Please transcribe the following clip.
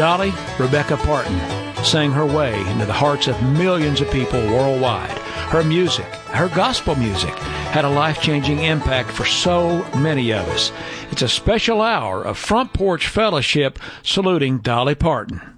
Dolly Rebecca Parton sang her way into the hearts of millions of people worldwide. Her music, her gospel music, had a life-changing impact for so many of us. It's a special hour of Front Porch Fellowship saluting Dolly Parton.